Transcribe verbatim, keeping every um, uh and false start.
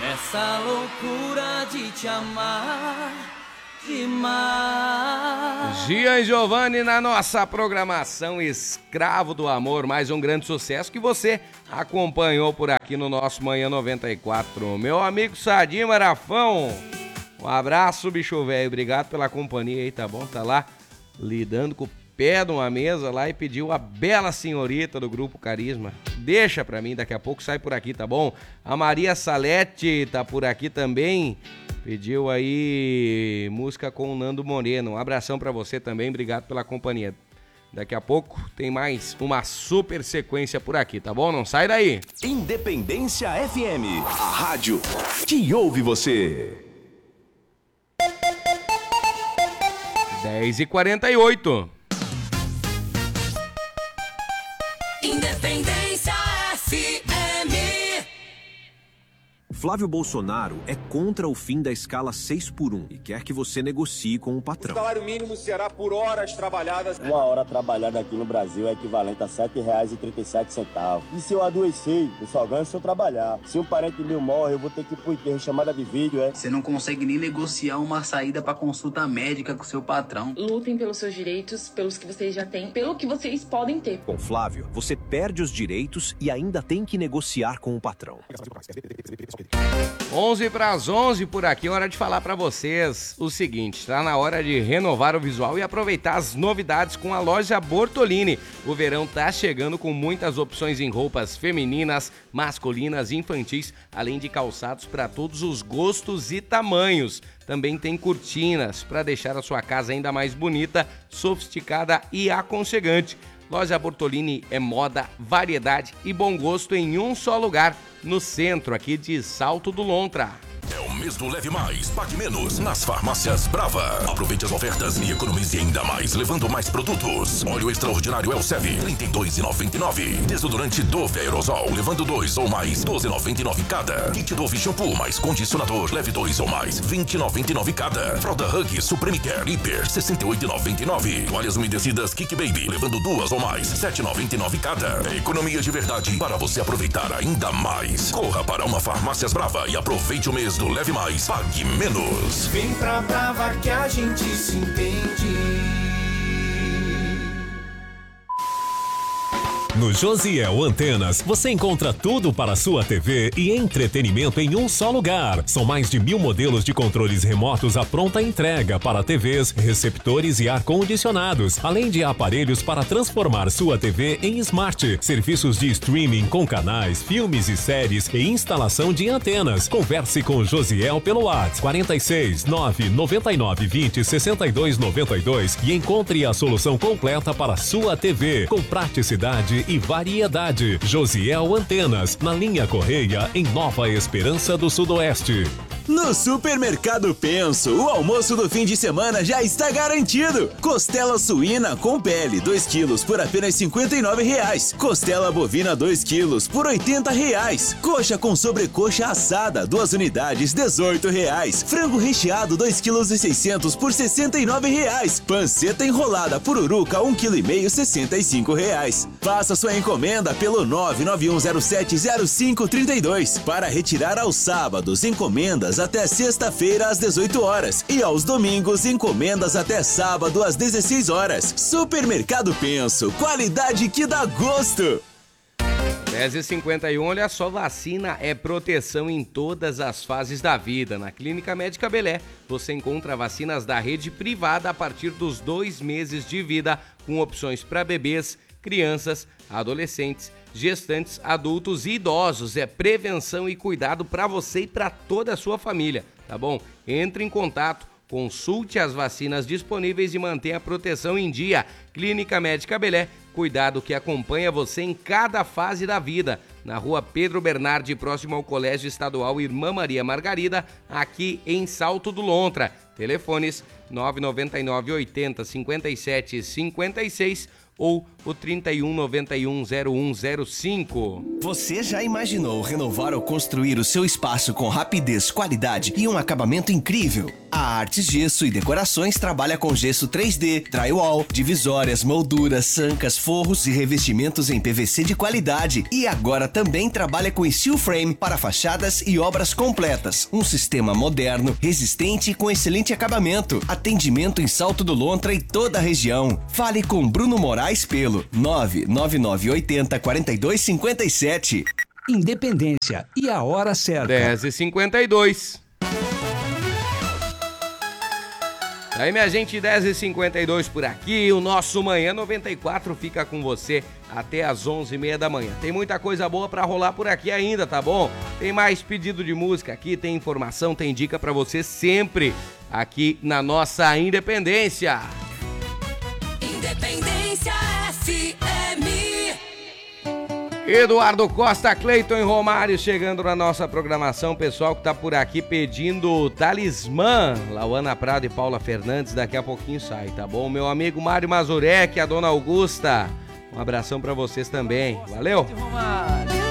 Nessa loucura de te amar demais. Gian Giovanni na nossa programação Escravo do Amor, mais um grande sucesso que você acompanhou por aqui no nosso Manhã noventa e quatro. Meu amigo Sadim Marafão, um abraço, bicho velho, obrigado pela companhia aí, tá bom? Tá lá lidando com o pé de uma mesa lá e pediu a bela senhorita do Grupo Carisma. Deixa pra mim, daqui a pouco sai por aqui, tá bom? A Maria Salete tá por aqui também. Pediu aí música com o Nando Moreno. Um abração pra você também, obrigado pela companhia. Daqui a pouco tem mais uma super sequência por aqui, tá bom? Não sai daí. Independência F M, a rádio que ouve você. dez e quarenta e oito. Independência F M. Flávio Bolsonaro é contra o fim da escala seis por um e quer que você negocie com o patrão. O salário mínimo será por horas trabalhadas. Uma hora trabalhada aqui no Brasil é equivalente a sete reais e trinta e sete centavos. E se eu adoecer, eu só ganho se eu trabalhar. Se um parente meu morre, eu vou ter que ir pro enterro, chamada de vídeo, é? Você não consegue nem negociar uma saída pra consulta médica com seu patrão. Lutem pelos seus direitos, pelos que vocês já têm, pelo que vocês podem ter. Com Flávio, você perde os direitos e ainda tem que negociar com o patrão. onze para as onze por aqui, hora de falar para vocês o seguinte, está na hora de renovar o visual e aproveitar as novidades com a loja Bortolini. O verão tá chegando com muitas opções em roupas femininas, masculinas e infantis, além de calçados para todos os gostos e tamanhos. Também tem cortinas para deixar a sua casa ainda mais bonita, sofisticada e aconchegante. Loja Bortolini é moda, variedade e bom gosto em um só lugar, no centro aqui de Salto do Lontra. É o mês do Leve Mais, Pague Menos, nas farmácias Brava. Aproveite as ofertas e economize ainda mais, levando mais produtos. Óleo extraordinário Elseve, trinta e dois reais e noventa e nove centavos. Desodorante Dove Aerosol, levando dois ou mais, doze reais e noventa e nove centavos cada. Kit Dove Shampoo mais condicionador, leve dois ou mais, vinte reais e noventa e nove centavos cada. Fralda Hug Supreme Care Hiper, sessenta e oito reais e noventa e nove centavos. Toalhas umedecidas Kick Baby, levando duas ou mais, sete reais e noventa e nove centavos cada. É economia de verdade para você aproveitar ainda mais. Corra para uma Farmácias Brava e aproveite o mês do Leve Mais, Pague Menos. Vem pra Brava que a gente se entende. No Josiel Antenas, você encontra tudo para sua T V e entretenimento em um só lugar. São mais de mil modelos de controles remotos à pronta entrega para T Vs, receptores e ar-condicionados, além de aparelhos para transformar sua T V em smart, serviços de streaming com canais, filmes e séries e instalação de antenas. Converse com Josiel pelo WhatsApp quarenta e seis, nove noventa e nove, vinte, sessenta e dois, noventa e dois e encontre a solução completa para sua T V, com praticidade e variedade. Josiel Antenas, na linha Correia, em Nova Esperança do Sudoeste. No Supermercado Penso, o almoço do fim de semana já está garantido. Costela suína com pele, dois quilos por apenas cinquenta e nove reais. Costela bovina, dois quilos por oitenta reais. Coxa com sobrecoxa assada, duas unidades, dezoito reais. Frango recheado, dois quilos e seiscentos por sessenta e nove reais. Panceta enrolada pururuca, um quilo e meio, sessenta e cinco reais. Faça sua encomenda pelo nove nove um zero sete zero cinco três dois. Para retirar aos sábados, encomendas até sexta-feira às dezoito horas e aos domingos encomendas até sábado às dezesseis horas. Supermercado Penso, qualidade que dá gosto. dez e cinquenta e um, olha só, vacina é proteção em todas as fases da vida. Na Clínica Médica Belé, você encontra vacinas da rede privada a partir dos dois meses de vida, com opções para bebês, crianças, adolescentes, gestantes, adultos e idosos. É prevenção e cuidado para você e para toda a sua família, tá bom? Entre em contato, consulte as vacinas disponíveis e mantenha a proteção em dia. Clínica Médica Belé, cuidado que acompanha você em cada fase da vida. Na rua Pedro Bernardi, próximo ao Colégio Estadual Irmã Maria Margarida, aqui em Salto do Lontra. Telefones nove nove nove, oitenta, cinquenta e sete, cinquenta e seis ou o trinta e um, noventa e um, zero um zero cinco. Você já imaginou renovar ou construir o seu espaço com rapidez, qualidade e um acabamento incrível? A Artes Gesso e Decorações trabalha com gesso três D, drywall, divisórias, molduras, sancas, forros e revestimentos em P V C de qualidade. E agora também trabalha com steel frame para fachadas e obras completas. Um sistema moderno, resistente e com excelente acabamento. Atendimento em Salto do Lontra e toda a região. Fale com Bruno Moraes pelo nove nove nove oito zero, quatro dois cinco sete. Independência e a hora certa. dez e cinquenta e dois. Aí, minha gente, dez e cinquenta e dois por aqui. O nosso Manhã noventa e quatro fica com você até as onze e meia da manhã. Tem muita coisa boa pra rolar por aqui ainda, tá bom? Tem mais pedido de música aqui, tem informação, tem dica pra você sempre aqui na nossa Independência. Independência F M. Eduardo Costa, Cleiton e Romário chegando na nossa programação. Pessoal que tá por aqui pedindo Talismã. Lauana Prado e Paula Fernandes, daqui a pouquinho sai, tá bom? Meu amigo Mário Mazurek, a dona Augusta, um abração pra vocês também. Valeu!